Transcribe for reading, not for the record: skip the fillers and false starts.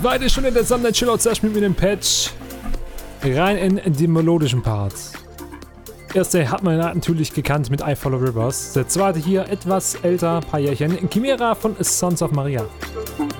Zweite Stunde der Sunday Chillout Session mit dem Patch. Rein in die melodischen Parts. Erste hat man natürlich gekannt mit I Follow Rivers. Der zweite hier etwas älter, paar Jährchen. Chimera von Sons of Maria.